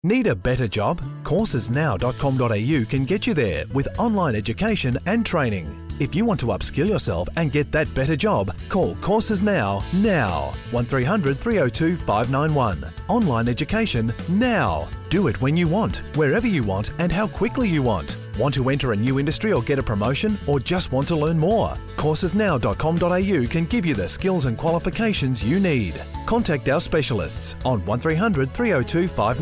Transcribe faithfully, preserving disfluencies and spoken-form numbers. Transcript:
Need a better job? courses now dot com dot a u can get you there with online education and training. If you want to upskill yourself and get that better job, call Courses Now, now. one three hundred three oh two five nine one. Online education now. Do it when you want, wherever you want and how quickly you want. Want to enter a new industry or get a promotion, or just want to learn more? courses now dot com dot a u can give you the skills and qualifications you need. Contact our specialists on one three hundred three oh two five nine one.